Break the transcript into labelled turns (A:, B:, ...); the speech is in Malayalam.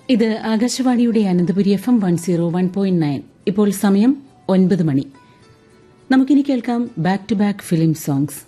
A: ഇത് ആകാശവാണിയുടെ അനന്തപുരി FM 101.9. ഇപ്പോൾ സമയം 9 മണി. നമുക്കിനി കേൾക്കാം back to back film songs.